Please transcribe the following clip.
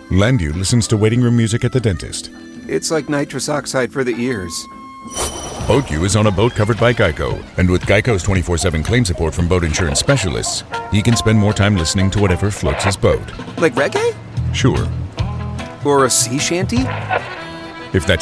Landu listens to waiting room music at the dentist. It's like nitrous oxide for the ears. BoatU is on a boat covered by Geico, and with Geico's 24/7 claim support from boat insurance specialists, he can spend more time listening to whatever floats his boat. Like reggae? Sure. Or a sea shanty? If that